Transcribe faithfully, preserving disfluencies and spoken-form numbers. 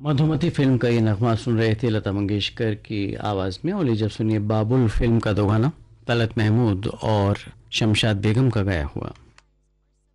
Madhumati film का ये नगमा सुन रहे थे लता मंगेशकर की आवाज़ में। और जब सुनिए बाबुल फिल्म का दो गाना, तलत महमूद और शमशाद बेगम का गाया हुआ।